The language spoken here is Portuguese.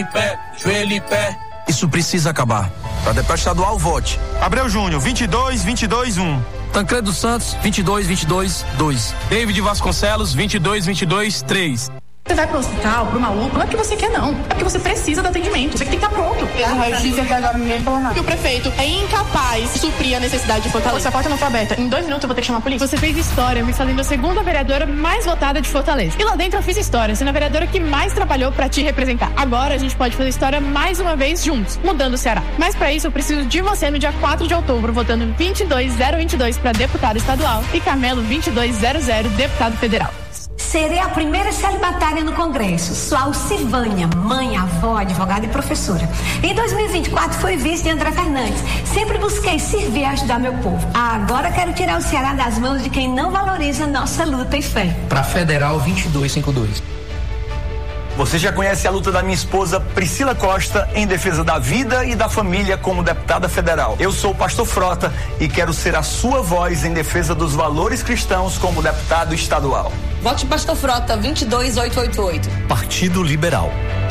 Pé, joelho em pé. Isso precisa acabar. Para deputado estadual, vote. Abreu Júnior, 22-22-1. Tancredo Santos, 22-22-2. David Vasconcelos, 22-22-3. Você vai pro hospital, pro maluco, não é porque você quer não, é porque você precisa do atendimento, você que tem que estar pronto. E o prefeito é incapaz de suprir a necessidade de Fortaleza. Essa porta não foi aberta, em 2 minutos eu vou ter que chamar a polícia. Você fez história, me saindo a segunda vereadora mais votada de Fortaleza. E lá dentro eu fiz história, sendo a vereadora que mais trabalhou pra te representar. Agora a gente pode fazer história mais uma vez juntos, mudando o Ceará. Mas pra isso eu preciso de você no dia 4 de outubro, votando 22022 pra deputado estadual e Carmelo 2200, deputado federal. Serei a primeira celibatária no Congresso. Sou Alcivânia, mãe, avó, advogada e professora. Em 2024 fui vice de André Fernandes. Sempre busquei servir e ajudar meu povo. Agora quero tirar o Ceará das mãos de quem não valoriza nossa luta e fé. Para Federal 2252. Você já conhece a luta da minha esposa Priscila Costa em defesa da vida e da família como deputada federal. Eu sou o pastor Frota e quero ser a sua voz em defesa dos valores cristãos como deputado estadual. Vote Pastor Frota, 22888. Partido Liberal.